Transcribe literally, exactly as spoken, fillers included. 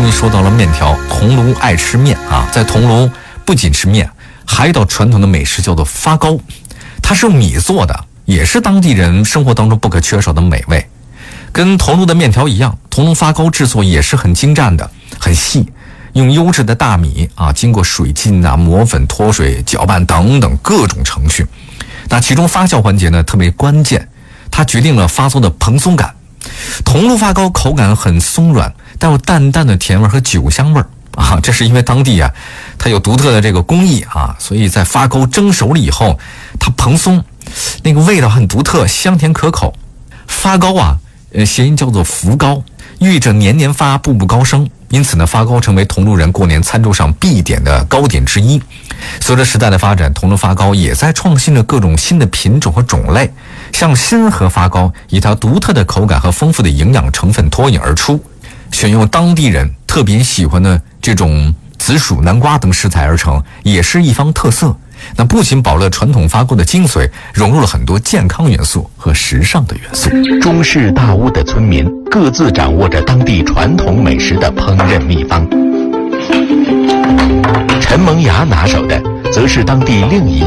终于说到了面条。桐庐爱吃面啊，在桐庐不仅吃面，还有一道传统的美食叫做发糕，它是用米做的，也是当地人生活当中不可缺少的美味。跟桐庐的面条一样，桐庐发糕制作也是很精湛的，很细，用优质的大米啊，经过水浸啊、磨粉、脱水、搅拌等等各种程序。那其中发酵环节呢特别关键，它决定了发糕的蓬松感。桐庐发糕口感很松软，带有淡淡的甜味和酒香味啊，这是因为当地啊它有独特的这个工艺啊，所以在发糕蒸熟了以后，它蓬松，那个味道很独特，香甜可口。发糕啊呃，谐音叫做福糕，寓意着年年发，步步高升。因此呢，发糕成为桐庐人过年餐桌上必点的糕点之一。随着时代的发展，桐庐发糕也在创新着各种新的品种和种类。像新河发糕，以它独特的口感和丰富的营养成分脱颖而出，选用当地人特别喜欢的这种紫薯、南瓜等食材而成，也是一方特色。那不仅保留了传统发糕的精髓，融入了很多健康元素和时尚的元素。 中式大屋的村民各自掌握着当地传统美食的烹饪秘方。陈萌芽拿手的则是当地另一